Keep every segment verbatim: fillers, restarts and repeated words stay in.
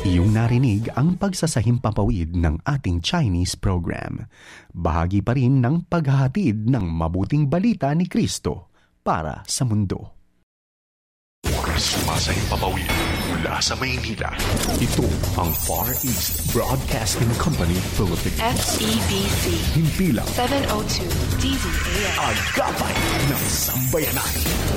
Iyong narinig ang pagsasahimpapawid ng ating Chinese program. Bahagi pa rin ng paghahatid ng mabuting balita ni Kristo para sa mundo. Sumasahimpapawid mula sa Maynila. Ito ang Far East Broadcasting Company Philippines. F E B C. Himpilang seven oh two D Z A S. Agapay ng Sambayanan.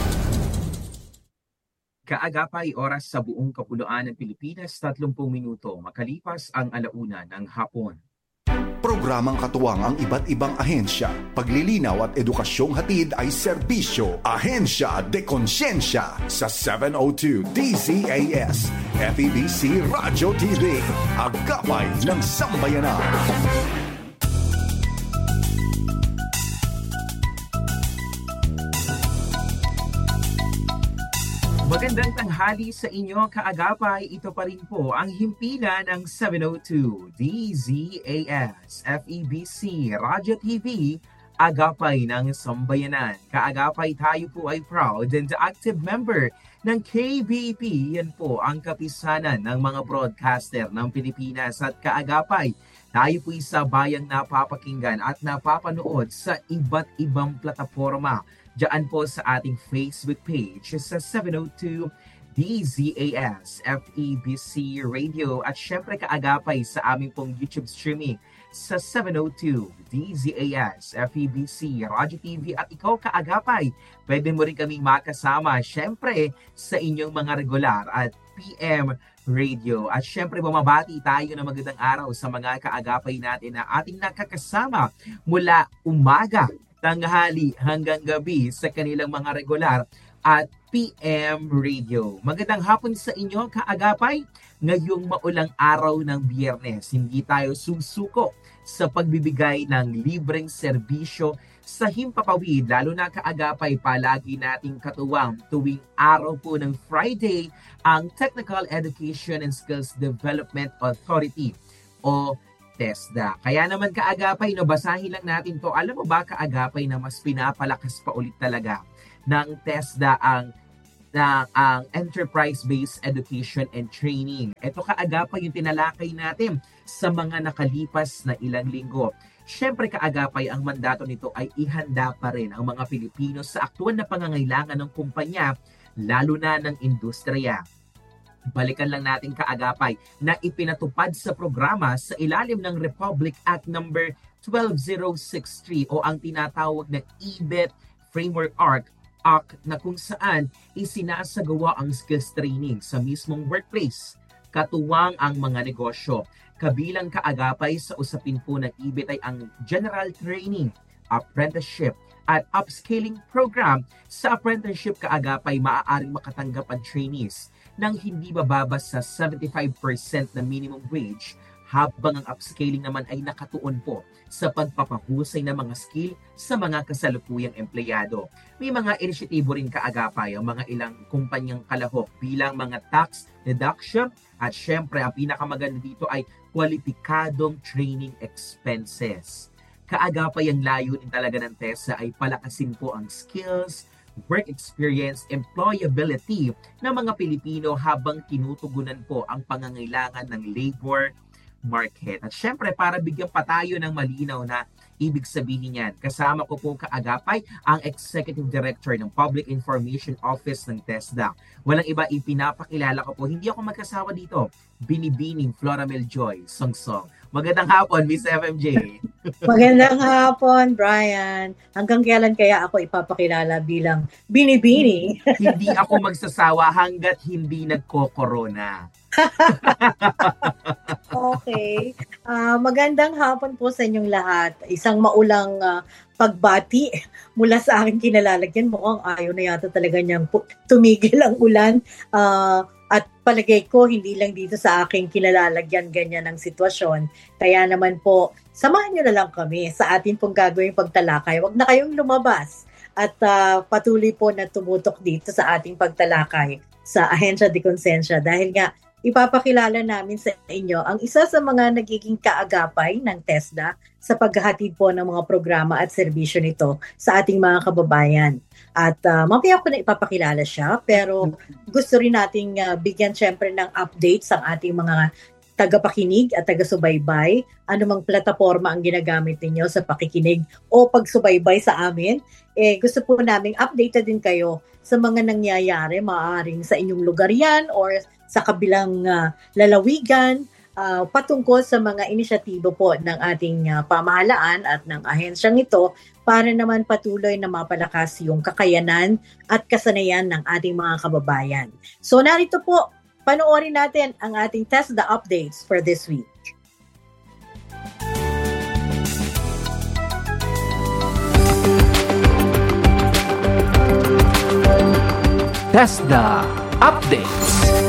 Kaagapay oras sa buong kapuluan ng Pilipinas, tatlumpu minuto makalipas ang alauna ng hapon. Programang katuwang ang iba't ibang ahensya. Paglilinaw at edukasyong hatid ay serbisyo. Ahensya de Konsensya sa seven oh two D Z A S. F E B C Radio T V. Agapay ng Sambayanan. Magandang tanghali sa inyo, kaagapay. Ito pa rin po ang himpilan ng seven oh two D Z A S, F E B C, Radyo T V, Agapay ng Sambayanan. Kaagapay, tayo po ay proud and active member ng K B P. Yan po ang kapisanan ng mga broadcaster ng Pilipinas. At kaagapay, tayo po sa bayang napapakinggan at napapanood sa iba't ibang plataforma. Diyan po sa ating Facebook page sa seven oh two D Z A S, F E B C Radio, at syempre kaagapay sa aming pong YouTube streaming sa seven oh two D Z A S, F E B C Radio T V. At ikaw kaagapay, pwede mo rin kaming makasama syempre sa inyong mga regular at P M Radio. At syempre bumabati tayo ng magandang araw sa mga kaagapay natin na ating nakakasama mula umaga, tanghali hanggang gabi sa kanilang mga regular at P M Radio. Magandang hapon sa inyo, kaagapay. Ngayong maulang araw ng Biyernes, hindi tayo susuko sa pagbibigay ng libreng serbisyo sa himpapawid, lalo na kaagapay, palagi nating katuwang tuwing araw po ng Friday ang Technical Education and Skills Development Authority o TESDA. Kaya naman kaagapay, no, basahin lang natin to. Alam mo ba kaagapay na mas pinapalakas pa ulit talaga ng TESDA ang, na, ang Enterprise-Based Education and Training. Ito kaagapay yung tinalakay natin sa mga nakalipas na ilang linggo. Siyempre kaagapay, ang mandato nito ay ihanda pa rin ang mga Pilipino sa aktual na pangangailangan ng kumpanya, lalo na ng industriya. Balikan lang natin kaagapay na ipinatupad sa programa sa ilalim ng Republic Act number twelve oh sixty-three o ang tinatawag na E B E T Framework Act, Act na kung saan isinasagawa ang skills training sa mismong workplace, katuwang ang mga negosyo. Kabilang kaagapay sa usapin po ng E B E T ay ang General Training, Apprenticeship at Upscaling Program. Sa apprenticeship kaagapay, maaaring makatanggap ang trainees nang hindi bababa sa seventy-five percent na minimum wage, habang ang upscaling naman ay nakatuon po sa pagpapahusay ng mga skill sa mga kasalukuyang empleyado. May mga inisyatibo rin kaagapay ang mga ilang kumpanyang kalahok bilang mga tax deduction at syempre ang pinakamaganda dito ay kwalipikadong training expenses. Kaagapay, ang layunin talaga ng TESDA ay palakasin po ang skills, work experience, employability ng mga Pilipino habang tinutugunan po ang pangangailangan ng labor market. At syempre, para bigyan pa tayo ng malinaw na ibig sabihin yan, kasama ko po kaagapay ang Executive Director ng Public Information Office ng TESDA. Walang iba, ipinapakilala ko po, hindi ako magkasawa dito, Binibining Floramel Joy Songsong. Magandang hapon, Miss F M J. Magandang hapon, Brian. Hanggang kailan kaya ako ipapakilala bilang Binibini? Hindi ako magsasawa hanggat hindi nagko-corona. Okay. Uh, magandang hapon po sa inyong lahat. Isang maulang uh, pagbati mula sa aking kinalalagyan. Mukhang ayaw na yata talaga niyang tumigil ang ulan. Uh, At palagay ko, hindi lang dito sa aking kinalalagyan ganyan ang sitwasyon. Kaya naman po, samahan niyo na lang kami sa ating pong gagawing pagtalakay. Huwag na kayong lumabas at uh, patuloy po na tumutok dito sa ating pagtalakay sa Ahensya de Konsensya. Dahil nga, ipapakilala namin sa inyo ang isa sa mga nagiging kaagapay ng TESDA sa paghahatid po ng mga programa at serbisyo nito sa ating mga kababayan. At uh, mamaya ko na ipapakilala siya, pero gusto rin nating uh, bigyan syempre ng updates ang ating mga tagapakinig at taga-subaybay, anumang plataforma ang ginagamit ninyo sa pakikinig o pagsubaybay sa amin. Eh, gusto po namin updated din kayo sa mga nangyayari, maaaring sa inyong lugar yan or sa kabilang uh, lalawigan, uh, patungkol sa mga inisyatibo po ng ating uh, pamahalaan at ng ahensyang ito para naman patuloy na mapalakas yung kakayanan at kasanayan ng ating mga kababayan. So narito po, panoorin natin ang ating TESDA updates for this week. TESDA Updates.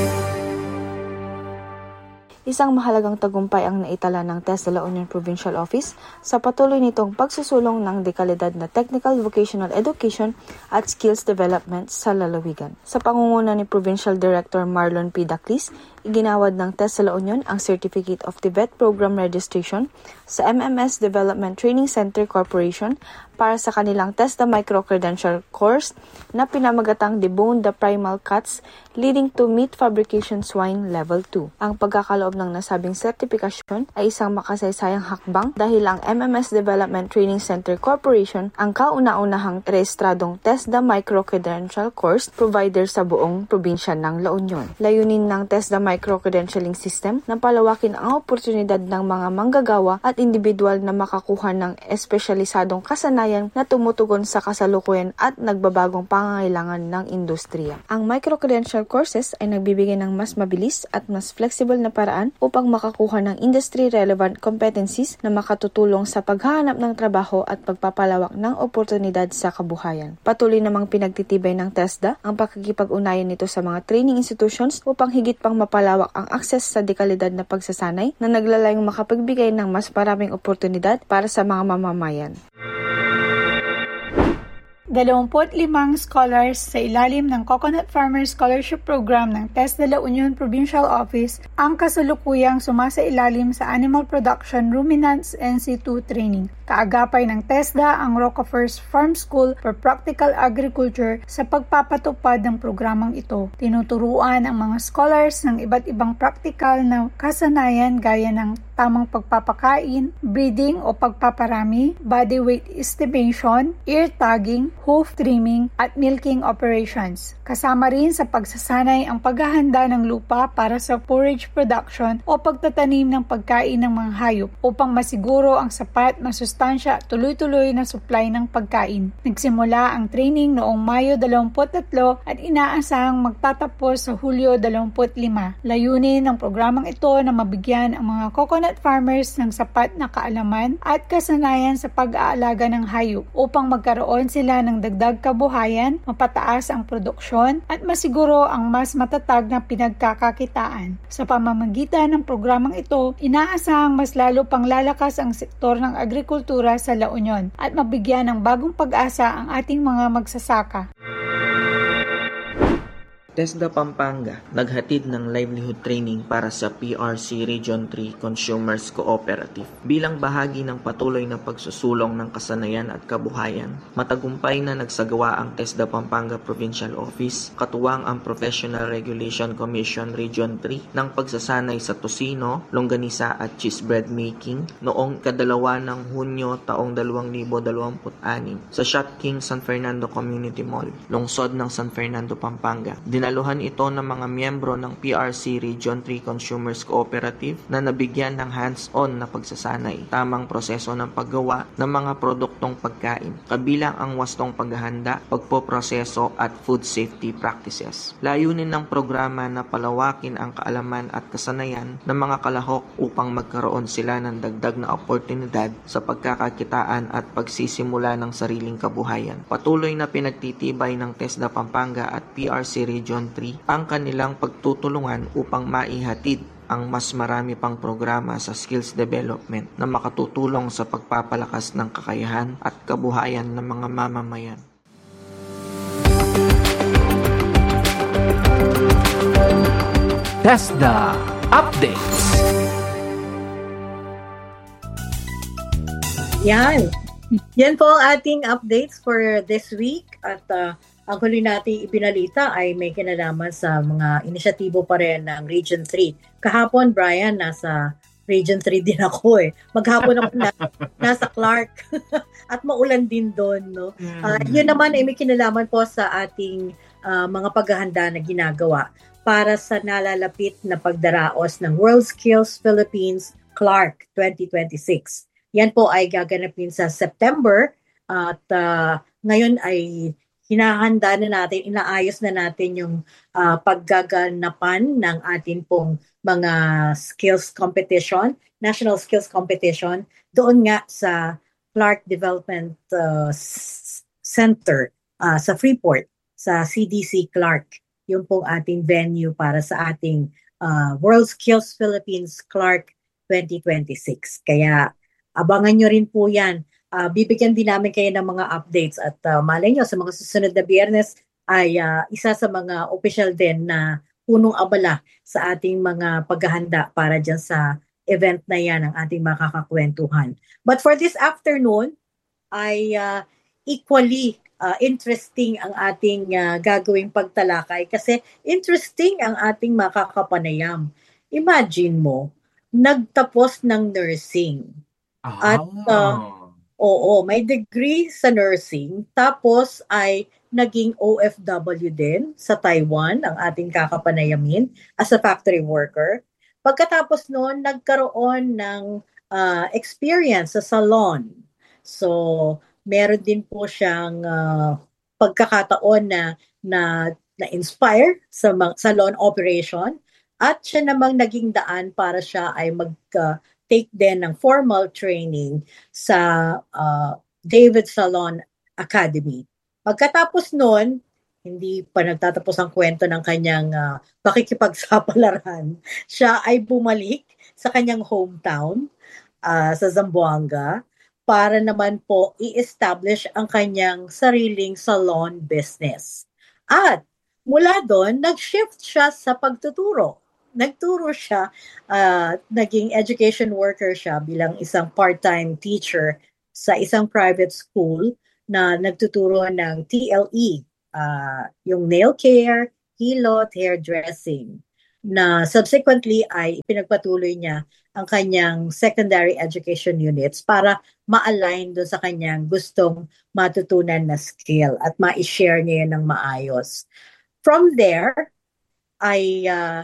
Isang mahalagang tagumpay ang naitala ng TESDA La Union Provincial Office sa patuloy nitong pagsusulong ng dekalidad na technical vocational education at skills development sa lalawigan. Sa pangunguna ni Provincial Director Marlon P. Daclis, iginawad ng TESDA La Union ang Certificate of Tibet Program Registration sa M M S Development Training Center Corporation para sa kanilang TESDA Micro-Credential Course na pinamagatang Debone the Primal Cuts leading to Meat Fabrication Swine Level two. Ang pagkakaloob ng nasabing sertifikasyon ay isang makasaysayang hakbang dahil ang M M S Development Training Center Corporation ang kauna-unahang rehistradong TESDA Micro-Credential Course provider sa buong probinsya ng La Union. Layunin ng TESDA Micro-Credentialing System na palawakin ang oportunidad ng mga manggagawa at individual na makakuha ng espesyalisadong kasanayan na tumutugon sa kasalukuyan at nagbabagong pangangailangan ng industriya. Ang micro-credential courses ay nagbibigay ng mas mabilis at mas flexible na paraan upang makakuha ng industry-relevant competencies na makatutulong sa paghahanap ng trabaho at pagpapalawak ng oportunidad sa kabuhayan. Patuloy namang pinagtitibay ng TESDA ang pakikipag-ugnayan nito sa mga training institutions upang higit pang mapalawak ang akses sa dekalidad na pagsasanay na naglalayong makapagbigay ng mas maraming oportunidad para sa mga mamamayan. Dalawamput limang scholars sa ilalim ng Coconut Farmer Scholarship Program ng TESDA La Union Provincial Office ang kasalukuyang sumasailalim sa Animal Production Ruminants N C two Training. Kaagapay ng TESDA ang Rockefers Farm School for Practical Agriculture sa pagpapatupad ng programang ito. Tinuturuan ang mga scholars ng iba't ibang practical na kasanayan gaya ng tamang pagpapakain, breeding o pagpaparami, body weight estimation, ear tagging, hoof trimming at milking operations. Kasama rin sa pagsasanay ang paghahanda ng lupa para sa forage production o pagtatanim ng pagkain ng mga hayop upang masiguro ang sapat na sustansya at tuloy-tuloy na supply ng pagkain. Nagsimula ang training noong Mayo dalawampu't tatlo at inaasahang magtatapos sa Hulyo dalawampu't lima. Layunin ng programang ito na mabigyan ang mga coconut farmers ng sapat na kaalaman at kasanayan sa pag-aalaga ng hayop upang magkaroon sila ng dagdag kabuhayan, mapataas ang produksyon at masiguro ang mas matatag na pinagkakakitaan. Sa pamamagitan ng programang ito, inaasahang mas lalo pang lalakas ang sektor ng agrikultura sa La Union at mabigyan ng bagong pag-asa ang ating mga magsasaka. TESDA Pampanga naghatid ng livelihood training para sa P R C Region three Consumers Cooperative. Bilang bahagi ng patuloy na pagsusulong ng kasanayan at kabuhayan, matagumpay na nagsagawa ang TESDA Pampanga Provincial Office, katuwang ang Professional Regulation Commission Region three ng pagsasanay sa tosino, longganisa at cheese bread making noong kadalawa ng Hunyo taong dalawang libo dalawampu't anim sa Shot King San Fernando Community Mall, lungsod ng San Fernando, Pampanga. Dinaluhan ito ng mga miyembro ng P R C Region three Consumers Cooperative na nabigyan ng hands-on na pagsasanay, tamang proseso ng paggawa ng mga produktong pagkain, kabilang ang wastong paghahanda, pagpoproseso at food safety practices. Layunin ng programa na palawakin ang kaalaman at kasanayan ng mga kalahok upang magkaroon sila ng dagdag na oportunidad sa pagkakakitaan at pagsisimula ng sariling kabuhayan. Patuloy na pinagtitibay ng TESDA Pampanga at P R C Region three ang kanilang pagtutulungan upang maihatid ang mas marami pang programa sa skills development na makatutulong sa pagpapalakas ng kakayahan at kabuhayan ng mga mamamayan. TESDA Updates. Yan. Yan po ang ating updates for this week. at uh, ang huli nating ibinalita ay may kinalaman sa mga inisyatibo pa rin ng Region three. Kahapon, Brian, nasa Region three din ako eh. Maghapon ako na, nasa Clark at maulan din doon. No? Uh, yun naman ay may kinalaman po sa ating uh, mga paghahanda na ginagawa para sa nalalapit na pagdaraos ng WorldSkills Philippines Clark twenty twenty-six. Yan po ay gaganapin sa September at uh, ngayon ay hinahanda na natin, inaayos na natin yung uh, paggaganapan ng ating pong mga skills competition, national skills competition, doon nga sa Clark Development uh, Center uh, sa Freeport, sa C D C Clark. Yung pong ating venue para sa ating uh, WorldSkills Philippines Clark twenty twenty-six. Kaya abangan nyo rin po yan. Uh, bibigyan din namin kayo ng mga updates at uh, malay nyo sa mga susunod na Biyernes ay uh, isa sa mga official din na punong abala sa ating mga paghahanda para dyan sa event na yan ang ating makakakwentuhan. But for this afternoon ay uh, equally uh, interesting ang ating uh, gagawing pagtalakay kasi interesting ang ating makakapanayam. Imagine mo, nagtapos ng nursing at uh, oo, may degree sa nursing, tapos ay naging O F W din sa Taiwan, ang ating kakapanayamin, as a factory worker. Pagkatapos noon, nagkaroon ng uh, experience sa salon. So, meron din po siyang uh, pagkakataon na, na, na-inspire sa mga salon operation at siya namang naging daan para siya ay mag- uh, take din ng formal training sa uh, David Salon Academy. Pagkatapos noon, hindi pa nagtatapos ang kwento ng kanyang uh, pakikipagsapalaran. Siya ay bumalik sa kanyang hometown uh, sa Zamboanga para naman po i-establish ang kanyang sariling salon business. At mula doon, nag-shift siya sa pagtuturo. Nagturo siya, uh, naging education worker siya bilang isang part-time teacher sa isang private school na nagtuturo ng T L E, uh, yung nail care, hilot, hairdressing, na subsequently ay pinagpatuloy niya ang kanyang secondary education units para ma-align doon sa kanyang gustong matutunan na skill at ma-share niya yan ng maayos. From there, ay uh,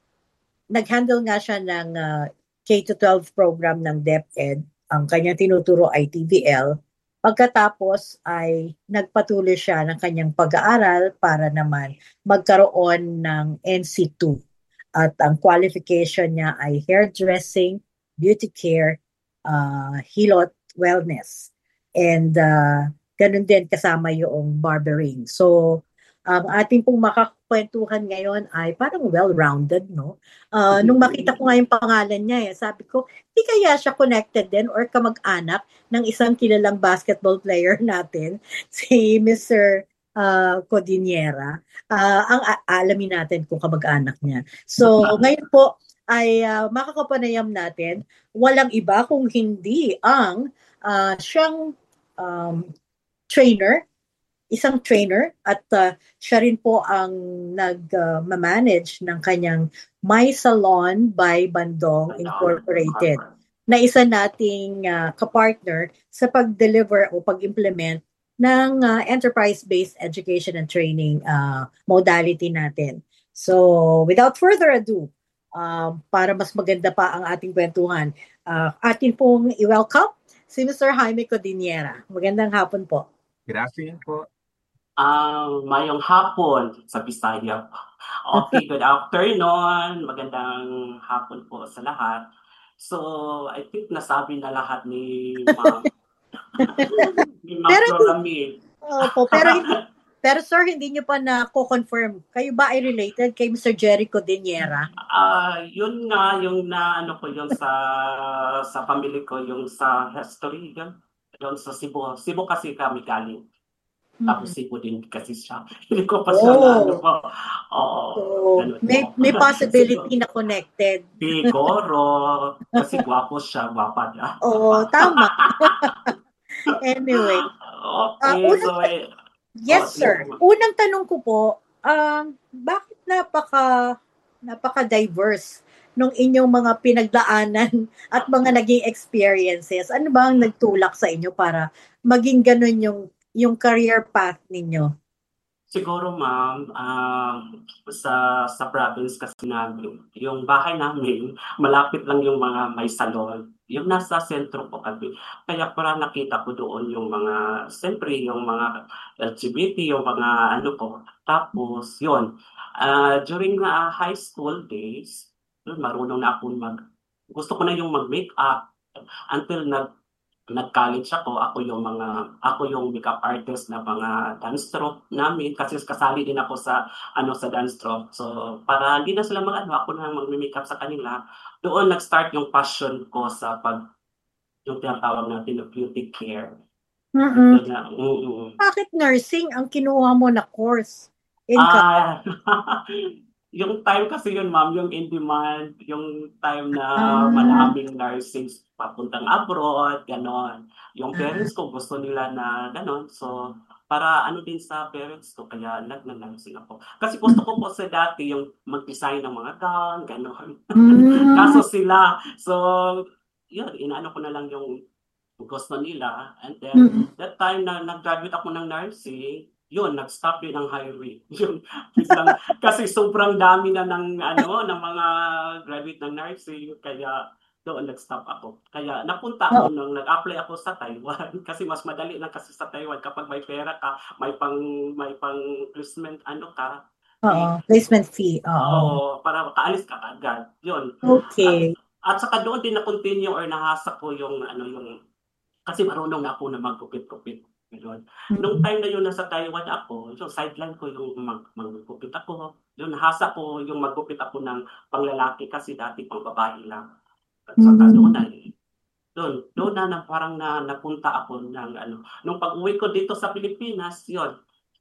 nag-handle nga siya ng uh, K to twelve program ng DepEd. Ang kanyang tinuturo ay T V L. Pagkatapos ay nagpatuloy siya ng kanyang pag-aaral para naman magkaroon ng N C two. At ang qualification niya ay hairdressing, beauty care, uh, hilot, wellness. And uh, ganun din kasama yung barbering. So, ang um, ating pong makakwentuhan ngayon ay parang well-rounded, no? Uh, nung makita ko nga yung pangalan niya, eh, sabi ko, di kaya siya connected din or kamag-anak ng isang kilalang basketball player natin, si Mister Uh, Codiniera. Uh, ang a- alamin natin kung kamag-anak niya. So, ngayon po ay uh, makakapanayam natin, walang iba kung hindi ang uh, siyang um, trainer, isang trainer at uh, siya rin po ang nag-manage uh, ng kanyang My Salon by Bandong Incorporated na isa nating uh, kapartner sa pag-deliver o pag-implement ng uh, enterprise-based education and training uh, modality natin. So, without further ado, uh, para mas maganda pa ang ating kwentuhan, uh, atin pong i-welcome si Mister Jaime Codiniera. Magandang hapon po. Good afternoon po. Ang uh, mayong hapon sa Bisaya. Okay, good afternoon. Magandang hapon po sa lahat. So, I think nasabi na lahat ni Ma'am. ni Ma'am pero, Floramid. Opo, pero, hindi, pero sir, hindi nyo pa na-confirm. Kayo ba ay related kay Mister Jerry Codiniera? Ah, uh, yun nga, yung na ano ko, yung sa sa family ko, yung sa history, yun, yung sa Cebu. Cebu kasi kami galing. Tapos Cebu din kasi siya. Hindi ko pa siya oh. na ano po. Oo. So, may, may possibility na connected. Siguro. Kasi gwapo siya, gwapa niya. Oo, tama. Anyway. Okay, uh, so, Yes, sir. Unang tanong ko po, um, bakit napaka napaka-diverse nung inyong mga pinagdaanan at mga naging experiences? Ano ba ang nagtulak sa inyo para maging ganun yung yung career path ninyo? Siguro ma'am, um, sa sa province kasi namin, yung bahay namin, malapit lang yung mga may salon. Yung nasa sentro po kami. Kaya parang nakita ko doon yung mga, siyempre yung mga L G B T, yung mga ano ko. Tapos, yun. Uh, during uh, high school days, yun, marunong na ako mag, gusto ko na yung mag-makeup until nag nag-college ako, ako yung mga ako yung makeup artist na mga dance troupe namin kasi kasali din ako sa ano sa dance troupe. So para hindi na sila mag-ano, ako na magme-makeup sa kanila. Doon nag-start yung passion ko sa pag yung tinatawag natin na beauty care. Mm-mm. Na, mm-mm. Bakit nursing ang kinuha mo na course? In Ah, yung time kasi yun, ma'am, yung in demand, yung time na Ah. maraming nursing papuntang abroad, ganon. Yung parents ko gusto nila na ganon. So, para ano din sa parents ko, kaya nag-nursing ako. Kasi gusto ko po sa dati yung mag-design ng mga gown, ganon. Mm. Kaso sila, so, yun, inaano ko na lang yung gusto nila. And then, Mm. that time na nag-graduate ako ng nursing, yun, nag-stop yun ang hiring. Yun, biglang, kasi sobrang dami na ng, ano, ng mga graduate ng nursing, kaya doon nag-stop ako. Kaya napunta ako nung nag-apply ako sa Taiwan, kasi mas madali lang kasi sa Taiwan kapag may pera ka, may pang, may pang placement, ano ka, Oo, placement fee. Oo. Oo, para makaalis ka agad. Yun. Okay. At, at saka doon din na-continue or nahasa ko yung, ano, yung, kasi marunong na ako na mag-gupit-gupit. Ganun. Nung time na yun nasa Taiwan ako, yung sideline ko yung mag maggupit ako. Yung nahasa ko yung maggupit ako ng panglalaki kasi dati pang babae lang. At saka Mm. doon na doon, doon na, na parang na, napunta ako ng ano. Nung pag-uwi ko dito sa Pilipinas, yun,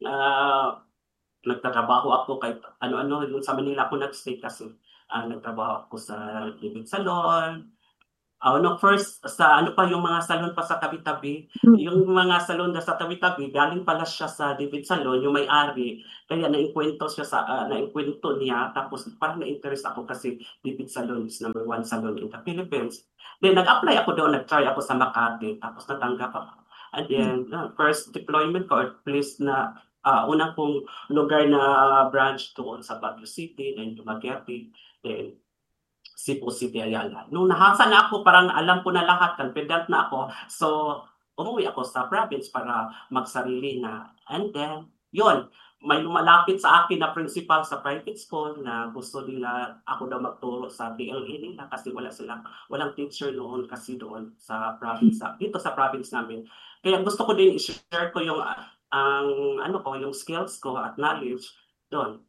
uh, nagtatrabaho ako kahit ano-ano, yung sa Manila ako nag-stay kasi uh, nagtrabaho ako sa David Salon. Uh, no, first, sa ano pa yung mga salon pa sa tabi-tabi, yung mga salon na sa tabi-tabi, galing pala siya sa David Salon, yung may-ari, kaya naikwento siya sa, uh, naikwento niya, tapos parang na-interest ako kasi David Salon is number one salon in the Philippines. Then nag-apply ako doon, nag-try ako sa Makati, tapos natanggap ako. And then, uh, first deployment ko, or place na, uh, unang kong lugar na branch doon sa Baguio City, then Dumaguete, then Cebu City, Ayala. Nung nahasa na ako, parang alam ko na lahat, confident na ako. So, umuwi ako sa province para magsarili na. And then, yun, may lumalapit sa akin na principal sa private school na gusto nila ako daw magturo sa P L A nila kasi wala silang, walang teacher noon kasi doon sa province, dito sa province namin. Kaya gusto ko din i-share ko yung, ang, ano ko, yung skills ko at knowledge doon.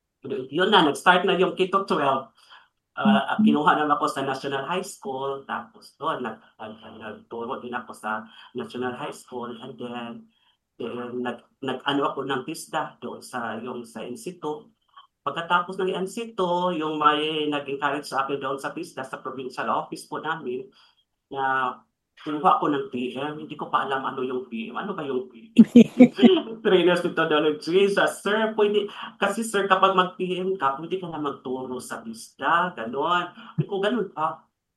Yun na, nag-start na yung K to twelve. Uh, kinuha naman ako sa National High School, tapos doon nag, nag, nagturo din ako sa National High School, and then, then nag, nag ano ako ng TISDA doon sa yung sa N C two. Pagkatapos ng N C two, yung may nag-encourage sa akin doon sa TISDA sa provincial office po namin na kinuha ko ng P M, hindi ko pa alam ano yung P M. Ano ba yung P M? Trainers methodology. Sa sir, pwede, kasi sir, kapag mag-P M ka, pwede ka na magturo sa TISDA, gano'n. Hindi ko gano'n pa.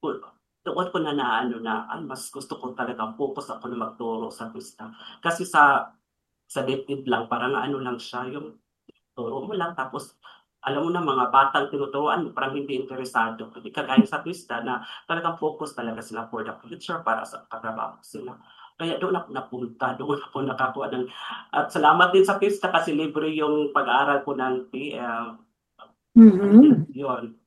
Doon ko na na, ano na, ay, mas gusto ko talaga focus ako na magturo sa TISDA. Kasi sa sa DepEd lang, parang ano lang siya, yung turo mo lang, tapos alam mo na, mga batang tinuturuan, parang hindi interesado. Hindi kagaya sa TISDA na talagang focus talaga sila for the future para sa katrabaho sila. Kaya doon ako napunta, doon ako nakakuha ng... At salamat din sa TISDA kasi libre yung pag-aaral ko ng P M. Mm-hmm. Yun.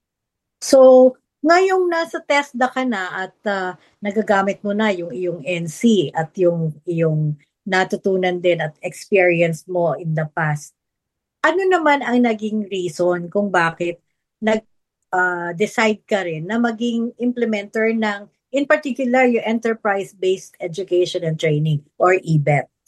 So, ngayong nasa TESDA ka na at uh, nagagamit mo na yung iyong N C at yung iyong natutunan din at experience mo in the past, ano naman ang naging reason kung bakit nag-decide uh, ka rin na maging implementer ng, in particular, yung Enterprise-Based Education and Training or E B E T?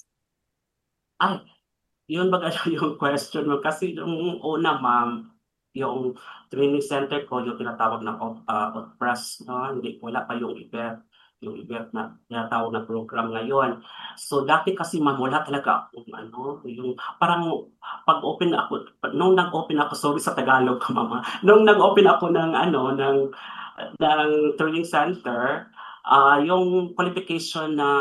Ah, yun ba yung question mo? Kasi yung una, ma'am, yung training center ko, yung tinatawag na uh, O T P R A S, no? Hindi, wala pa yung E B E T. yung event na tinatawag na program ngayon. So dati kasi ma'am, wala talaga akong ano, yung parang pag-open ako, nung nag-open ako, sorry sa Tagalog ko mama, nung nag-open ako ng ano, ng ng training center, ah yung qualification na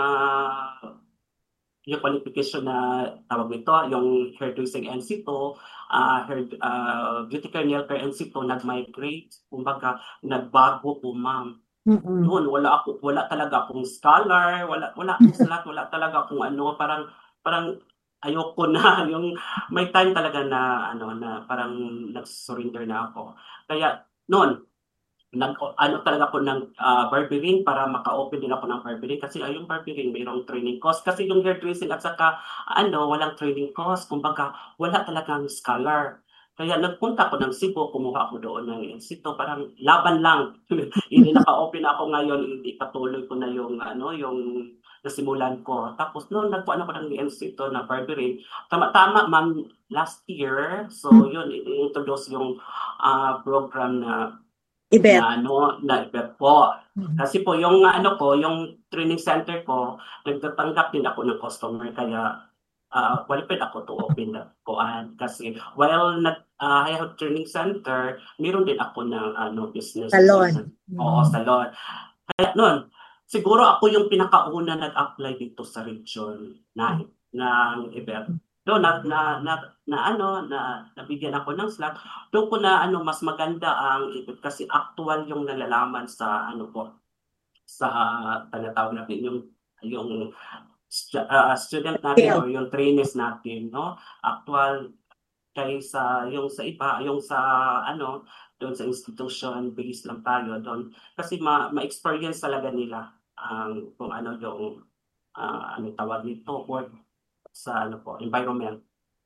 yung qualification na tawag nito, yung hairdressing N C two, ah hair, ah, beauty care, nail care N C two, nag-migrate, kumbaga nagbago po ma'am. Mm-mm. Noon wala ako, wala talaga akong scholar, wala wala akong slot, wala talaga akong ano, parang parang ayoko na yung may time talaga na ano na parang nag-surrender na ako. Kaya noon nag ano talaga ako ng ah, barbering para maka-open din ako ng barbering kasi ay yung barbering mayroong training course kasi yung hairdressing at saka ano walang training course, kumbaga wala talagang scholar. Kaya nagpunta ako ng Cebu, kumuha ako doon ng insito, parang laban lang. Hindi naka-open ako ngayon, hindi patuloy ko na yung ano yung nasimulan ko. Tapos noon nagpuan ako ng insito na barbering. Tama-tama ma'am last year. So yun, i-introduce yung ah, program na Ibet. na ano na ibet po. Kasi po yung ano ko, yung training center ko, nagtatanggap din ako ng customer kaya uh, qualified ako to open na koan kasi while nag uh, I have training center, meron din ako ng ano business Salon. Oo, salon. Kaya noon, siguro ako yung pinakauna nag-apply dito sa region nine ng event. Doon na, na, na, na ano na nabigyan ako ng slot. Doon ko na ano mas maganda ang event kasi actual yung nalalaman sa ano po sa tinatawag natin yung yung uh, student natin or yung trainees natin, no? Actual kaysa yung sa iba, yung sa ano, doon sa institution based lang tayo doon kasi ma- ma-experience talaga nila ang um, kung ano yung uh, ano tawag nito work sa ano po, environment.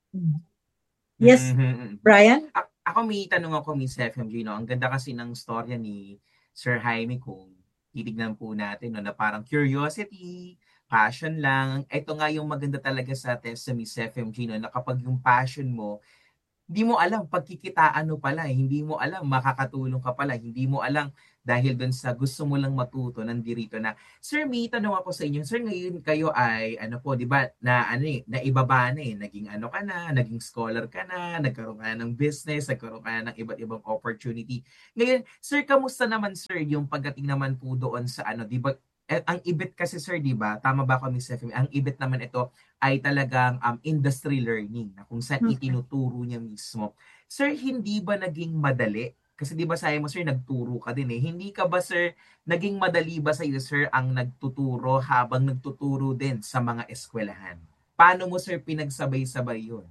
Yes, Brian? A- ako may tanong ako, Miss F M J, no? Ang ganda kasi ng storya ni Sir Jaime kung titignan po natin, no, na parang curiosity, passion lang. Ito nga yung maganda talaga sa test sa Miss F M G, no, na kapag yung passion mo, hindi mo alam pagkikitaan mo pala, hindi mo alam makakatulong ka pala, hindi mo alam dahil doon sa gusto mo lang matuto, nandirito na. Sir, may tanong ako sa inyo. Sir, ngayon kayo ay, ano po, di ba, na ano eh, naibaba na eh, naging ano ka na, naging scholar ka na, nagkaroon ka na ng business, nagkaroon ka na ng iba't ibang opportunity. Ngayon, sir, kamusta naman, sir, yung pagdating naman po doon sa ano, di ba, eh, ang ibit kasi, sir, di ba, tama ba ako, Miss F M? Ang ibit naman ito ay talagang um, industry learning na kung saan itinuturo niya mismo. Sir, hindi ba naging madali? Kasi di ba sabi mo, sir, nagturo ka din eh. Hindi ka ba, sir, naging madali ba sa iyo, sir, ang nagtuturo habang nagtuturo din sa mga eskwelahan? Paano mo, sir, pinagsabay-sabay yun?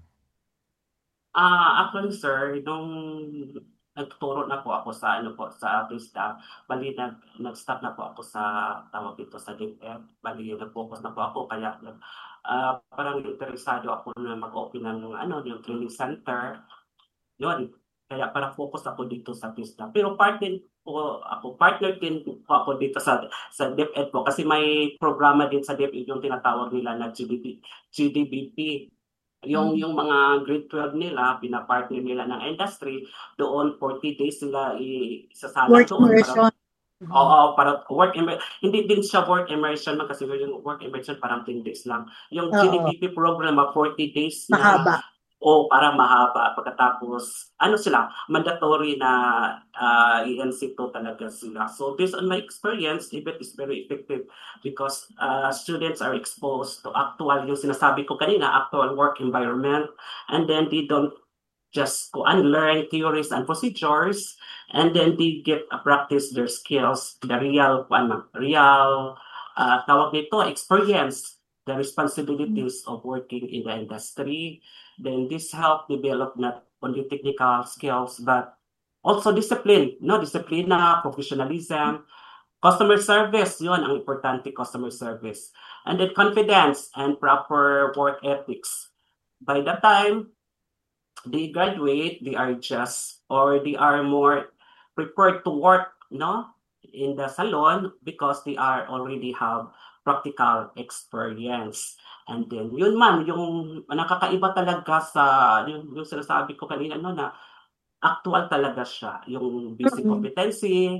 Ah, uh, actually, sir, nung nagtuturo na po ako sa ano po sa artista, bali nag nag-stop na po ako sa tawag dito sa DepEd, bali nag-focus na po ako kaya uh, parang interesado ako na mag-open ng ano yung training center. Yun. Kaya para focus ako dito sa artista. Pero partner po ako, partner din po ako dito sa sa DepEd po kasi may programa din sa DepEd yung tinatawag nila na G D B, G D B P. Yung yung mga grade twelve nila, pina-partner nila ng industry, doon forty days sila isasala doon. Para, oo, para work immersion. Hindi din siya work immersion man kasi yung work immersion parang ten days lang. Yung G D B P program, forty days na. Mahaba. O para mahaba. Pagkatapos, ano sila, mandatory na uh, E N C two talaga sila. So based on my experience, I B E T is very effective because uh, students are exposed to actual, yung sinasabi ko kanina, actual work environment. And then they don't just go and learn theories and procedures. And then they get to practice their skills, the real, ano, real, uh, tawag nito, experience, the responsibilities of working in the industry. Then this help develop not only technical skills but also discipline, no disiplina, professionalism, customer service, yun ang importante, customer service, and then confidence and proper work ethics. By the time they graduate, they are just or they are more prepared to work, no, in the salon because they are already have practical experience. And then, yun man, yung nakakaiba talaga sa, yung, yung sinasabi ko kanina, no, na actual talaga siya. Yung basic competency,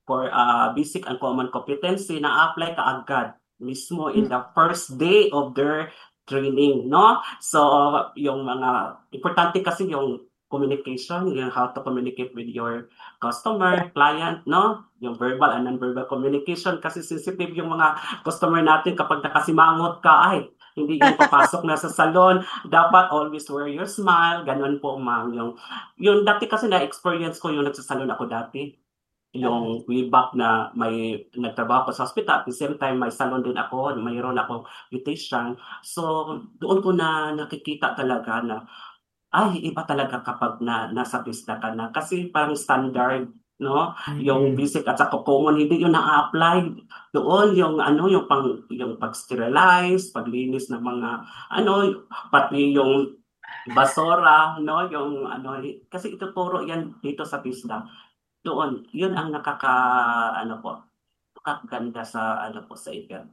for uh, basic and common competency na apply ka agad mismo in the first day of their training, no? So, yung mga, importante kasi yung communication, yung how to communicate with your customer, client, no? Yung verbal and non-verbal communication kasi sensitive yung mga customer natin kapag nakasimangot ka, ay, hindi yung papasok na sa salon, dapat always wear your smile, ganun po ma'am. Yung, yung dati kasi na-experience ko yung nagsasalon ako dati. Yung way back na may nagtrabaho ko sa hospital, at the same time may salon din ako, mayroon ako beautician. So doon ko na nakikita talaga na ay iba talaga kapag na nasa pista ka na kasi parang standard, no? Yung basic at saka common hindi yun na-apply doon, yung ano yung pang yung pag-sterilize, paglinis ng mga ano pati yung basura, no? Yung ano kasi ituturo yan dito sa pista. Doon, yun ang nakaka ano po, nakakaganda sa ano po sa event.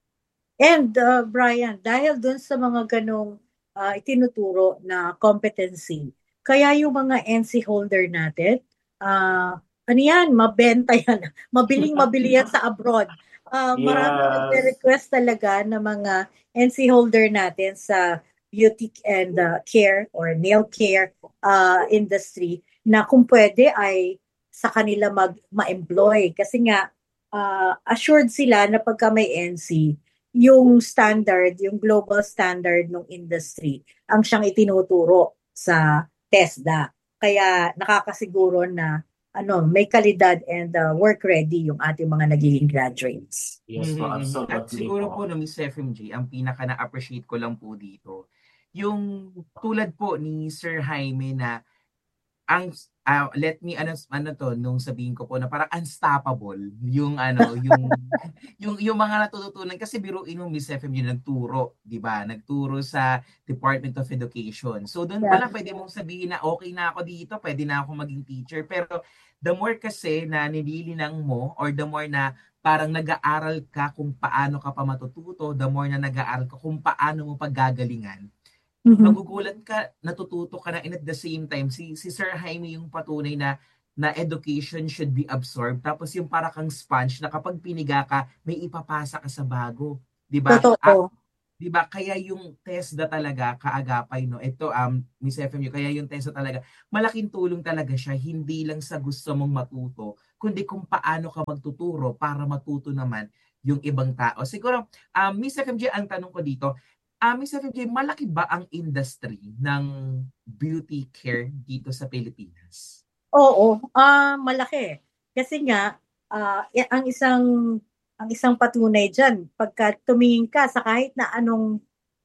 And uh, Brian, dahil dun sa mga ganong uh, itinuturo na competency, kaya yung mga N C holder natin, uh, ano yan, mabenta yan, mabiling mabili yan sa abroad. Uh, Yes. Marami nagre-request talaga ng mga N C holder natin sa beauty and uh, care or nail care uh, industry na kung pwede ay sa kanila mag ma-employ kasi nga uh, assured sila na pagka may N C yung standard, yung global standard ng industry ang siyang itinuturo sa TESDA. Kaya nakakasiguro na ano, may kalidad and uh, work ready yung ating mga nagiging graduates. Yes po, Mhm. absolutely At siguro po. po na Miss F M J, ang pinaka na-appreciate ko lang po dito, yung tulad po ni Sir Jaime na ang ah, let me ano ano to nung sabihin ko po na parang unstoppable yung ano yung yung yung mga natututunan kasi biruin mo Miss F M J nagturo, 'di ba? Nagturo sa Department of Education. So doon pala pwede mong sabihin na okay na ako dito, pwede na ako maging teacher. Pero the more kasi na nililinang mo or the more na parang nag-aaral ka kung paano ka pa matututo, the more na nag-aaral ka kung paano mo paggagalingan. Mhm. Magugulat ka, natututo ka na and at the same time, si, si Sir Jaime yung patunay na na education should be absorbed. Tapos yung para kang sponge na kapag piniga ka, may ipapasa ka sa bago. 'Di ba? Ah, Totoo. 'di ba? Kaya yung TESDA talaga kaagapay no. Ito um Miss F M U, kaya yung TESDA talaga malaking tulong talaga siya hindi lang sa gusto mong matuto, kundi kung paano ka magtuturo para matuto naman yung ibang tao. Siguro um Miss F M J, ang tanong ko dito, Ah, Miss F M J, malaki ba ang industry ng beauty care dito sa Pilipinas? Oo, ah malaki. Kasi nga ah, y- ang isang ang isang patunay diyan pagka tumingin ka sa kahit na anong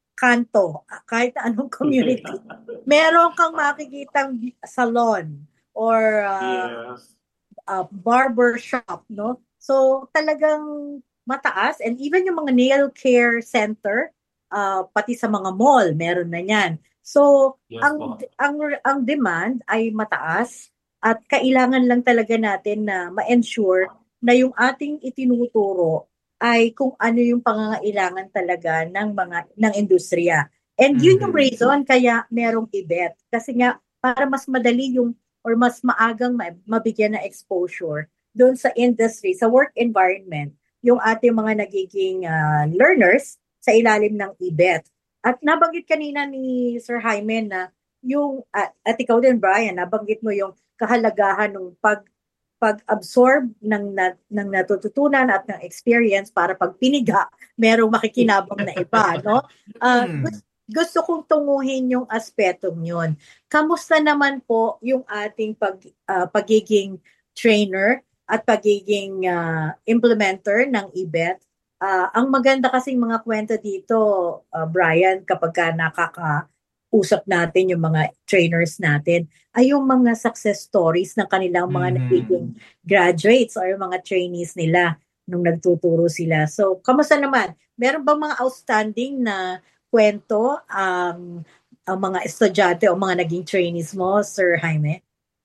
kanto, ah, kahit na anong community, meron kang makikitang bi- salon or ah, Yes. uh, barber shop, no? So talagang mataas and even yung mga nail care center, uh, pati sa mga mall, meron na yan. So Yes ang po. ang ang demand ay mataas at kailangan lang talaga natin na ma-ensure na yung ating itinuturo ay kung ano yung pangangailangan talaga ng mga ng industriya. And yun yung Mhm. reason kaya merong I B E T kasi nga para mas madali yung or mas maagang ma- mabigyan ng exposure doon sa industry, sa work environment, yung ating mga nagiging ah, learners sa ilalim ng I B E T. At nabanggit kanina ni Sir Jaime na yung, at, at ikaw din Brian, nabanggit mo yung kahalagahan ng pag pag-absorb ng, na, ng natututunan at ng experience para pag piniga, merong makikinabang na iba, no? Ah, Hmm. gusto, gusto kong tunguhin yung aspetong yun. Kamusta naman po yung ating pag, ah, pagiging trainer at pagiging ah, implementer ng I B E T? Ah, ang maganda kasing mga kwento dito, ah, Brian, kapag ka nakaka-usap natin yung mga trainers natin, ay yung mga success stories ng kanilang mga Mhm. nagiging graduates or yung mga trainees nila nung nagtuturo sila. So, kamusta naman? Meron bang mga outstanding na kwento ang ang mga estudyante o mga naging trainees mo, Sir Jaime?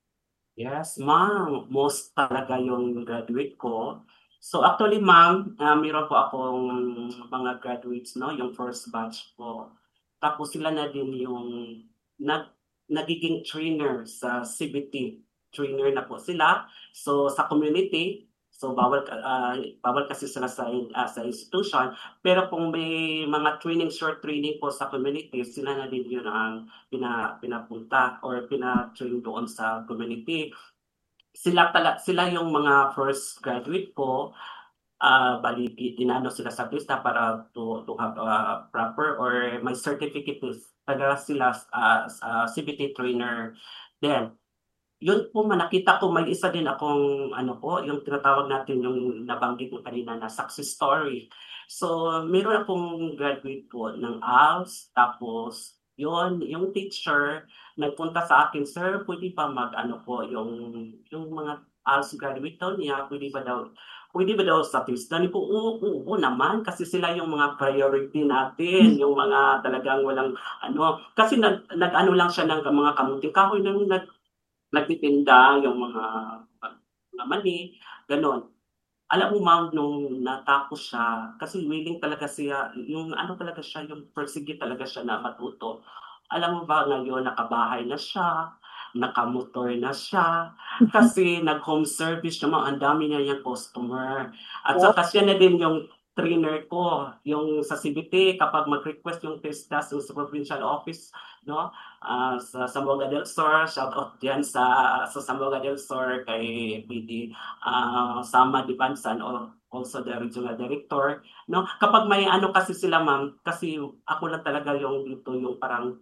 Yes, ma'am. Most talaga yung graduate ko. So actually, ma'am, uh, meron po akong mga graduates, no? Yung first batch ko. Tapos sila na din yung nag, nagiging trainer sa C B T. Trainer na po sila. So sa community, So bawal ka- ah, bawal kasi sila sa ah, sa institution. Pero kung may mga training, short training po sa community, sila na din yun ang pina, pinapunta or pina-train doon sa community. Sila tala, sila yung mga first graduate ko. Ah, bali i- inano sila sa pista para to to have a proper or may certificate is talaga sila as a C B T trainer. Then yun po man nakita ko may isa din akong ano po, yung tinatawag natin yung nabanggit mo kanina na success story. So meron akong graduate po ng A L S, tapos yun, yung teacher nagpunta sa akin, "Sir, pwede ba mag-ano po, yung yung mga A L S graduate daw niya, pwede ba daw pwede ba daw sa pista?" Sabi ko, "Oo, oo, oo naman, kasi sila yung mga priority natin, yung mga talagang walang ano." Kasi nag nag-ano lang siya ng mga kamuting kahoy ng nag nagtitinda, yung mga mga mani, gano'n. Alam mo ma'am, nung natapos siya, kasi willing talaga siya, yung ano talaga siya, yung persige talaga siya na matuto. Alam mo ba ngayon nakabahay na siya, nakamotor na siya, kasi nag-home service naman, ang dami na niyang customer. At saka siya na din yung trainer ko, yung sa C B T, kapag mag-request yung test test yung sa provincial office, no? Ah, sa Zamboanga del Sur, shout out diyan sa sa Zamboanga del Sur kay P D ah, Sama Dibansan o also the regional director, no? Kapag may ano kasi sila ma'am, kasi ako lang talaga yung dito yung parang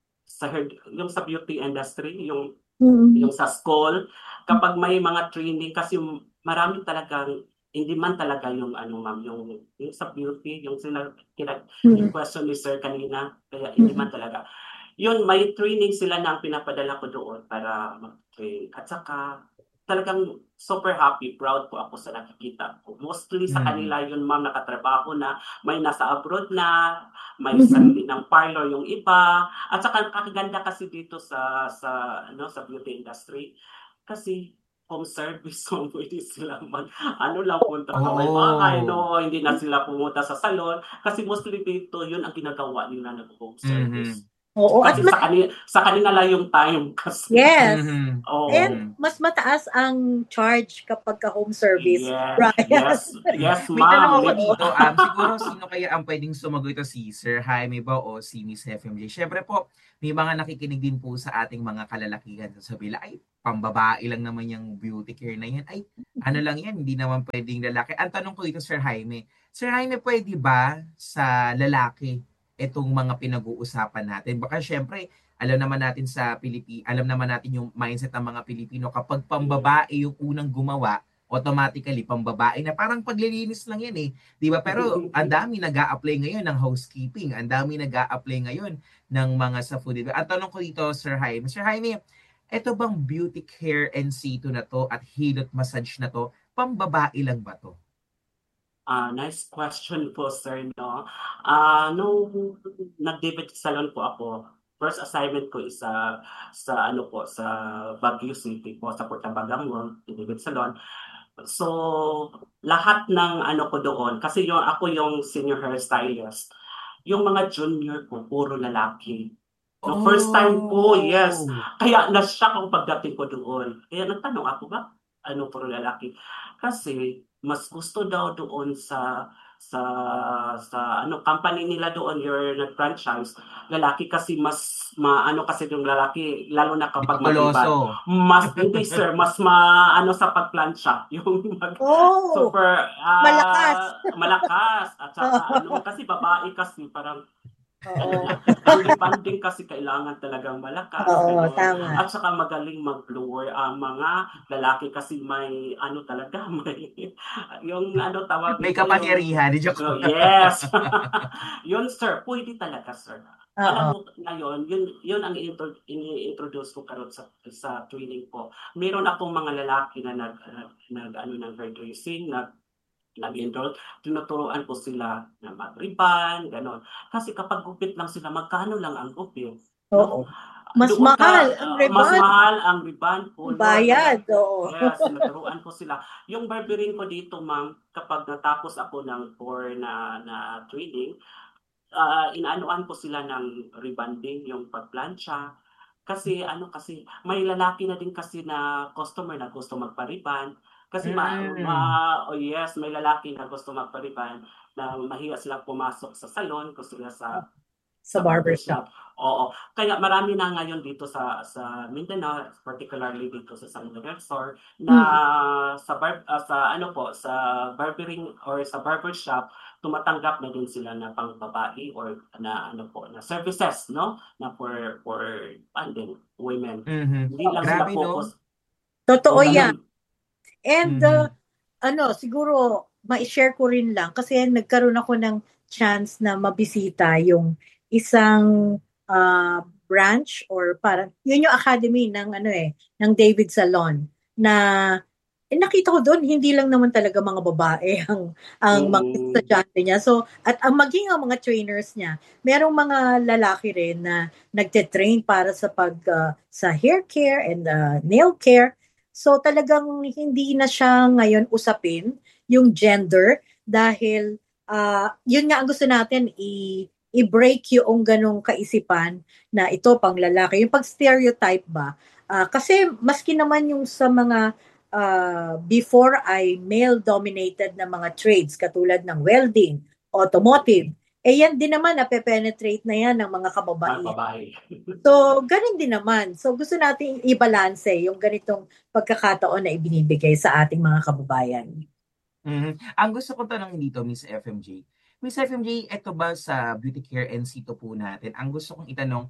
sa hair, yung sa beauty industry, yung yung sa school, kapag may mga training kasi marami talagang hindi man talaga yung ano ma'am, yung, yung sa beauty, yung sila kina, yung question ni sir kanina, kaya hindi man talaga. Yun, may training sila na ang pinapadala ko doon para mag-train. At saka talagang super happy, proud po ako sa nakikita ko. Mostly sa kanila yun ma'am, nakatrabaho na, may nasa abroad na, may sarili ng parlor yung iba. At saka nakakaganda kasi dito sa sa ano sa beauty industry kasi home service, so pwede sila mag, ano lang, punta sa may bahay, no? Hindi na sila pumunta sa salon. Kasi mostly dito, yun ang ginagawa nila ng home service. Oo, at Kasi mas, sa kanila, sa kanila lang yung time kasi. yes. Oo. And mas mataas ang charge kapag ka home service. Yes, Brian. yes, yes, May tanong ma'am. ako dito, um, siguro sino kaya ang pwedeng sumagot ito, si Sir Jaime ba o si Miss F M J? Siyempre po, may mga nakikinig din po sa ating mga kalalakihan sa sabila, ay, pambabae lang naman yung beauty care na yan. Ay, ano lang yan, hindi naman pwedeng lalaki. Ang tanong ko dito, Sir Jaime, Sir Jaime, pwede ba sa lalaki itong mga pinag-uusapan natin? Baka syempre, alam naman natin sa Pilipi, alam naman natin yung mindset ng mga Pilipino, kapag pambabae yung unang gumawa, automatically pambabae na, parang paglilinis lang yan eh, di ba? Pero ang dami nag-a-apply ngayon ng housekeeping, ang dami nag-a-apply ngayon ng mga sa food. Ang tanong ko dito, Sir Jaime, Sir Jaime, eto bang beauty care in situ na to at hilot massage na to, pambabae lang ba to? Ah, nice question po, sir, no? Ah, nung nag-debut salon po ako, first assignment ko is sa sa ano po, sa Baguio City po, sa Portabagang Mall, debut salon. So, lahat ng ano ko doon, kasi yung ako yung senior hairstylist, yung mga junior ko, puro lalaki. No, first time po, yes. Kaya na-shock ang pagdating ko doon. Kaya nagtanong ako, ba ano puro lalaki? Kasi mas gusto daw doon sa sa sa ano company nila doon, your nag-franchise, lalaki kasi mas maano kasi yung lalaki, lalo na kapag matibay. Mas hindi sir, mas maano sa pagplansya, yung mag, Oh, super ah, malakas. malakas at saka ano kasi babae kasi parang Oo. ang rebonding kasi kailangan talagang malakas. Oo, Ganun. tama. At saka magaling mag-blower ang mga lalaki kasi may ano talaga, may yung ano tawag May dito, kapangyarihan, di joke. yung, oh, yes. Yun sir, pwede talaga sir. Oo. Alam mo ngayon, yun yun ang intro- ini-introduce ko karon sa sa training ko. Meron akong mga lalaki na nag, nag, nag ano ng hairdressing, nag nag-enroll, tinuturuan ko sila na mag-ribbon, gano'n. Kasi kapag gupit lang sila, magkano lang ang gupit? Oo. No? Mas Doon ka, mahal ang uh, mas ribbon. mahal ang ribbon. Color, Bayad, gano'n. oo. Yes, naturuan ko sila. Yung barbering ko dito, ma'am, kapag natapos ako ng four na, na training, uh, inaanuan ko sila ng rebonding, yung pagplancha. Kasi ano kasi, may lalaki na din kasi na customer na gusto magpa-ribbon. Kasi ma, ma oh yes, may lalaki na gusto magpa-reband na mahiya sila pumasok sa salon, gusto nila sa Sa sa barbershop. barbershop. Oo. Kaya marami na ngayon dito sa sa Mindanao, particularly dito sa San Lorenzo, na sa bar, ah, sa ano po, sa barbering or sa barbershop, tumatanggap na din sila na pang-babae or na ano po, na services, no? Na for for and then women. Mhm. Hindi lang sila Grabe, no? focus. Totoo O, yan. ganun. And Mhm. uh, ano, siguro ma-share ko rin lang kasi nagkaroon ako ng chance na mabisita yung isang uh, branch or parang yun yung academy ng ano eh ng David Salon na eh, nakita ko doon hindi lang naman talaga mga babae ang ang mga Mm. estudyante niya. So at ang maging ang mga trainers niya, merong mga lalaki rin na nagte-train para sa pag uh, sa hair care and uh, nail care. So talagang hindi na siya ngayon usapin yung gender dahil uh, yun nga ang gusto natin i i-break yung ganong kaisipan na ito pang lalaki. Yung pag-stereotype ba? Uh, kasi maski naman yung sa mga uh, before ay male-dominated na mga trades katulad ng welding, automotive, eh yan din naman nape-penetrate na yan ng mga Mga kababaihan. babae. So, ganun din naman. So, gusto natin i-balance yung ganitong pagkakataon na ibinibigay sa ating mga kababayan. Mhm. Ang gusto ko tanongin dito, Miss F M J. Miss F M J, eto ba sa Beauty Care N C to po natin? Ang gusto kong itanong,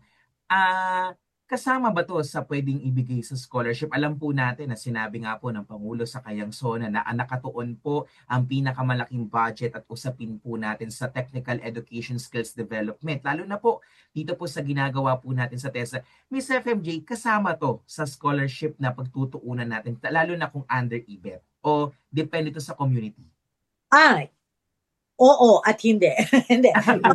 ah, kasama ba to sa pwedeng ibigay sa scholarship? Alam po natin na sinabi nga po ng Pangulo sa kanyang SONA na nakatuon po ang pinakamalaking budget at usapin po natin sa technical education skills development. Lalo na po dito po sa ginagawa po natin sa TESDA. Miss F M J, kasama to sa scholarship na pagtutuunan natin, lalo na kung under E B E T o depende to sa community? Ay, oo at hindi. Hindi.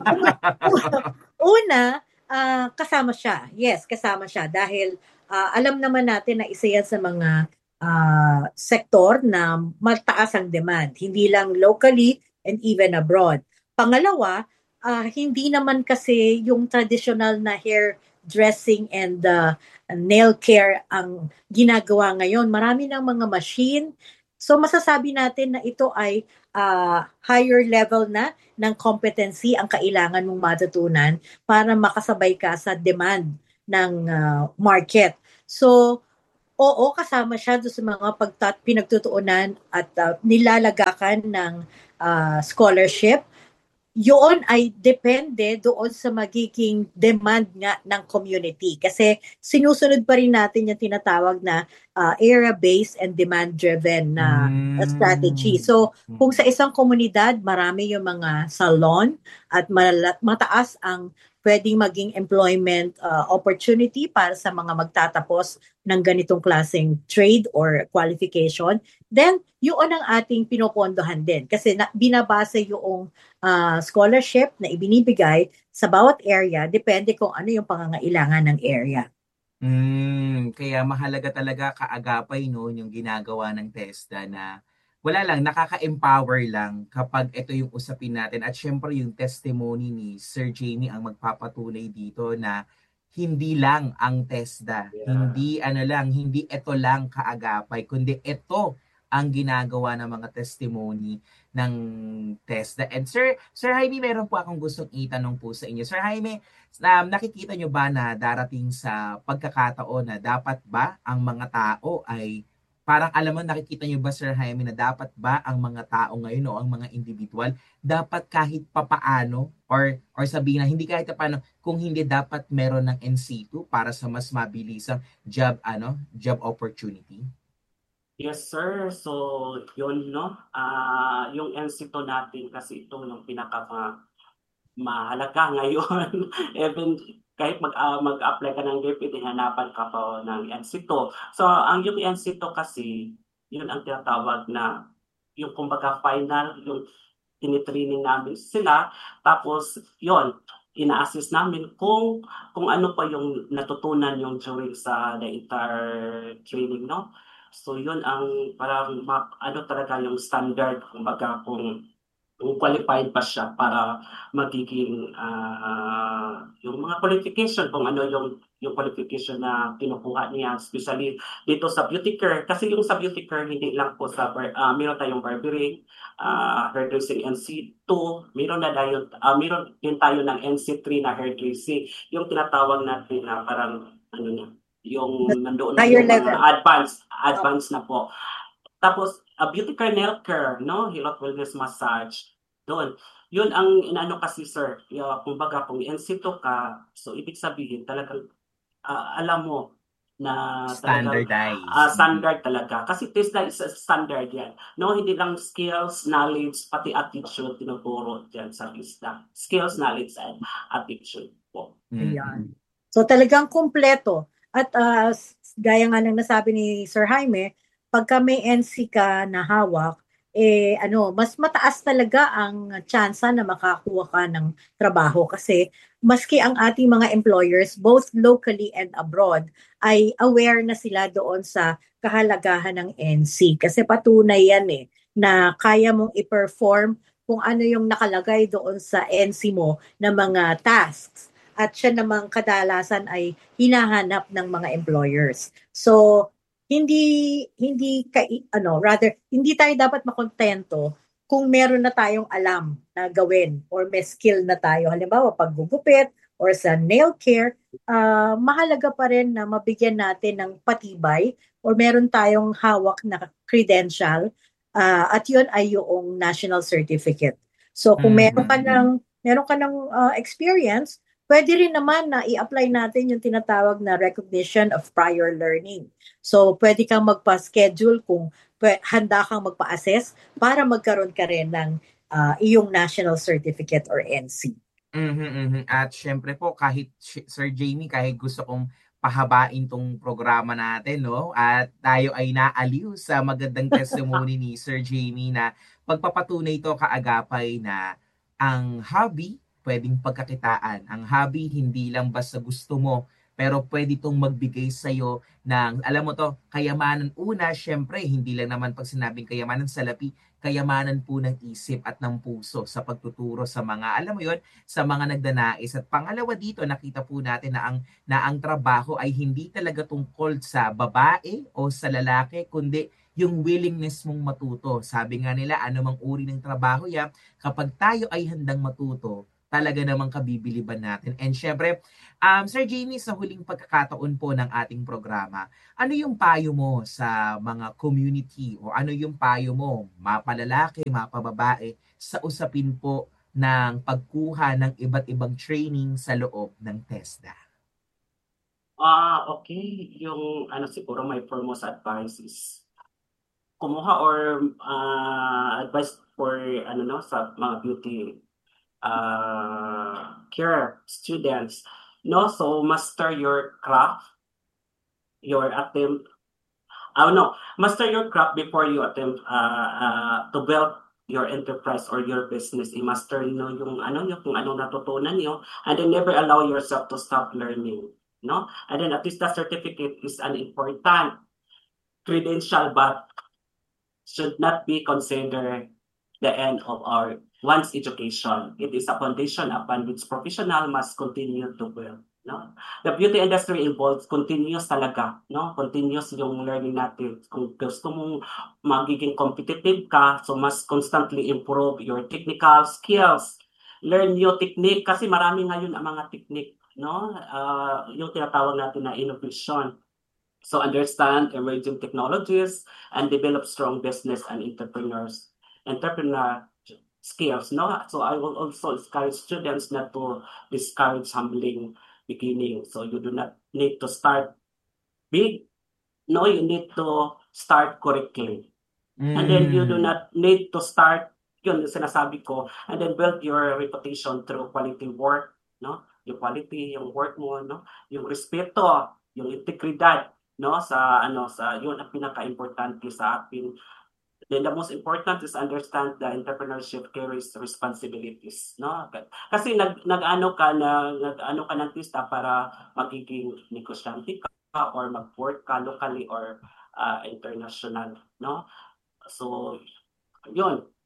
Una, uh, kasama siya. Yes, kasama siya dahil uh, alam naman natin na isa yan sa mga uh, sektor na mataas ang demand, hindi lang locally and even abroad. Pangalawa, uh, hindi naman kasi yung traditional na hair dressing and uh, nail care ang ginagawa ngayon. Marami ng mga machine. So masasabi natin na ito ay uh, higher level na ng competency ang kailangan mong matutunan para makasabay ka sa demand ng uh, market. So, oo, kasama siya doon sa mga pagtat pinagtutuunan at uh, nilalagakan ng uh, scholarship. Yun ay depende doon sa magiging demand nga ng community. Kasi sinusunod pa rin natin yung tinatawag na uh, area-based and demand-driven na uh, Mm. strategy. So, kung sa isang komunidad, marami yung mga salon at mal- mataas ang pwedeng maging employment uh, opportunity para sa mga magtatapos ng ganitong klaseng trade or qualification, then yun ang ating pinopondohan din. Kasi na, binabase yung uh, scholarship na ibinibigay sa bawat area, depende kung ano yung pangangailangan ng area. Mm, kaya mahalaga talaga kaagapay no yung ginagawa ng TESDA na wala lang, nakaka-empower lang kapag ito yung usapin natin. At syempre yung testimony ni Sir Jamie ang magpapatunay dito na hindi lang ang TESDA, Yeah. hindi ano lang, hindi ito lang kaagapay, kundi ito ang ginagawa ng mga testimony ng TESDA. And Sir, Sir Jaime, meron po akong gustong itanong po sa inyo. Sir Jaime, um, nakikita nyo ba na darating sa pagkakataon na dapat ba ang mga tao ay parang alam mo, nakikita nyo ba, Sir Jaime, na dapat ba ang mga tao ngayon o ang mga individual, dapat kahit papaano or, or sabihin na hindi kahit paano, kung hindi dapat meron ng N C two para sa mas mabilisang job, ano, job opportunity? Yes, sir. So, yun, no? Ah, yung N C two natin kasi ito yung pinaka mahalaga ngayon. Even kahit mag, uh, mag-apply ka ng D P I T, hanapan ka pa ng N C two. So, ang yung N C two kasi, yun ang tinatawag na yung kumbaga final, yung tinitraining namin sila. Tapos, yun, ina-assist namin kung kung ano pa yung natutunan yung during sa the entire training, no? So, yun ang parang ano talaga yung standard, kumbaga kung kung qualified pa siya para magiging uh, yung mga qualification kung ano yung yung qualification na kinukuha niya, especially dito sa beauty care. Kasi yung sa beauty care, hindi lang po sa, bar- ah, meron tayong barbering, ah, hairdressing N C two, meron na tayo, ah, meron din tayo ng N C three na hairdressing, yung tinatawag natin na parang, ano na, yung nandoon na Higher yung mga level. advanced, advanced na po. Tapos, a beauty care, nail care, no? Hilot wellness massage. Doon. Yun ang inaano kasi, sir. Yung, kumbaga, kung N C two ka, so ibig sabihin, talagang ah, alam mo na talagang Standardized. ah, standard talaga. Kasi TESDA is a standard yan. No, hindi lang skills, knowledge, pati attitude tinuturo dyan sa TESDA. Skills, knowledge, and attitude po. Ayan. So talagang kumpleto. At ah, s- gaya nga ng nasabi ni Sir Jaime, pagka may N C ka na hawak, eh ano, mas mataas talaga ang tsansa na makakuha ka ng trabaho kasi maski ang ating mga employers both locally and abroad ay aware na sila doon sa kahalagahan ng N C kasi patunay yan eh na kaya mong i-perform kung ano yung nakalagay doon sa N C mo na mga tasks at siya namang kadalasan ay hinahanap ng mga employers. So, hindi hindi ka, ano, rather hindi tayo dapat makontento kung meron na tayong alam na gawin or may skill na tayo. Halimbawa, paggugupit or sa nail care, ah, mahalaga pa rin na mabigyan natin ng patibay or meron tayong hawak na credential ah, at yun ay yung national certificate. So, kung meron ka ng meron ka ng ah, experience, pwede rin naman na i-apply natin yung tinatawag na recognition of prior learning. So, pwede kang magpa-schedule kung pwe- handa kang magpa-assess para magkaroon ka rin ng ah, iyong national certificate or N C. Mhm, mhm. At syempre po, kahit si- Sir Jamie, kahit gusto kong pahabain tong programa natin, no? At tayo ay naaliw sa magandang testimony ni Sir Jamie na pagpapatunay ito kaagapay na ang hobby pwedeng pagkakitaan. Ang hobby hindi lang basta gusto mo, pero pwede itong magbigay sa'yo ng, alam mo to, kayamanan. Una, syempre, hindi lang naman pag sinabing kayamanan sa lapi, kayamanan po ng isip at ng puso sa pagtuturo sa mga, alam mo yon, sa mga nagdanais. At pangalawa dito, nakita po natin na ang, na ang trabaho ay hindi talaga tungkol sa babae o sa lalaki, kundi yung willingness mong matuto. Sabi nga nila, anumang uri ng trabaho yan, kapag tayo ay handang matuto, talaga namang kabibiliban natin. And syempre, um, Sir Jamie, sa huling pagkakataon po ng ating programa, ano yung payo mo sa mga community o ano yung payo mo, mapalalaki, mapababae, sa usapin po ng pagkuha ng iba't ibang training sa loob ng TESDA? Ah, okay. Yung ano siguro my foremost advice is kumuha or ah, advice for ano no sa mga beauty uh, care students. No, so master your craft, your attempt. Oh no, master your craft before you attempt uh, uh, to build your enterprise or your business. I-master nyo yung ano nyo, kung anong natutunan nyo, and then never allow yourself to stop learning. No? And then at least the certificate is an important credential, but should not be considered the end of our one's education. It is a foundation upon which professional must continue to build. No? The beauty industry involves continuous talaga, no? Continuous yung learning natin. Kung gusto mong magiging competitive ka, so must constantly improve your technical skills. Learn new technique kasi marami ngayon ang mga technique, no? Uh, yung tinatawag natin na innovation. So understand emerging technologies and develop strong business and entrepreneurs entrepreneur skills. No, so I will also encourage students not to discourage humbling beginning. So you do not need to start big. No, you need to start correctly, and then you do not need to start. Yun yung sinasabi ko, and then build your reputation through quality work. No, yung quality, yung work mo, no, yung respeto, yung integridad, no, sa ano sa yun ang pinaka-importante sa atin. Then the most important is understand the entrepreneurship carries responsibilities, no? Kasi nag nag-ano ka na nag-ano ka ng TESDA para magiging negosyante ka or mag-work ka locally or uh, international, no? So yun.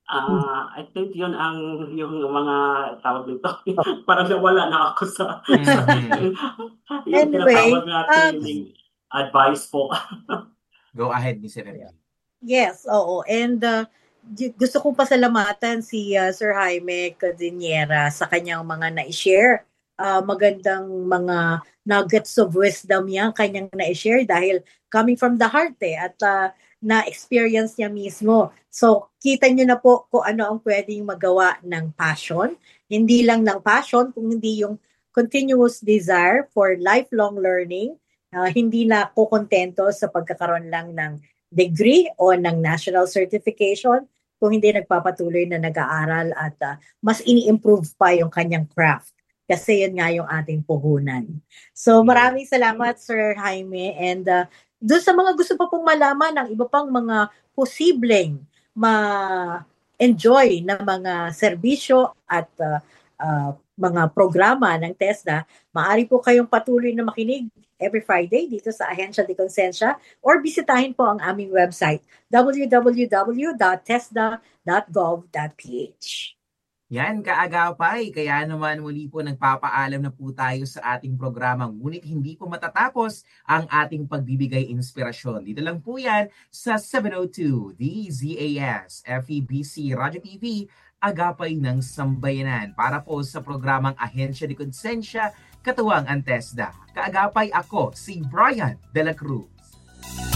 Ah, I think yun ang yung mga tawag nito. Parang nawala na ako sa, sa Mhm. yung Anyway, tinatawag natin um, yung advice po. Go ahead, Miss Emily. yes, oo. And uh, gu- gusto kong pasalamatan si uh, Sir Jaime Cordillera sa kanyang mga na-share. Uh, magandang mga nuggets of wisdom yan kanyang na-share dahil coming from the heart eh, at uh, na-experience niya mismo. So, kita niyo na po kung ano ang pwedeng magawa ng passion. Hindi lang ng passion, kung hindi yung continuous desire for lifelong learning. Uh, hindi na kukontento sa pagkakaroon lang ng degree o ng national certification kung hindi nagpapatuloy na nag-aaral at uh, mas ini-improve pa yung kanyang craft. Kasi yun nga yung ating puhunan. So maraming salamat Sir Jaime, and uh, doon sa mga gusto pa pong malaman ng iba pang mga posibleng ma-enjoy na mga serbisyo at uh, uh, mga programa ng TESDA, maaari po kayong patuloy na makinig every Friday dito sa Ahensya de Consensya or bisitahin po ang aming website w w w dot tesda dot gov dot p h. Yan, kaagapay. Kaya naman muli po nagpapaalam na po tayo sa ating programa. Ngunit hindi po matatapos ang ating pagbibigay inspirasyon. Dito lang po yan sa seven oh two D Z A S F E B C Radyo T V, Agapay ng Sambayanan. Para po sa programang Ahensya de Consensya, katuwang ang TESDA. Kaagapay ako, si Brian De La Cruz.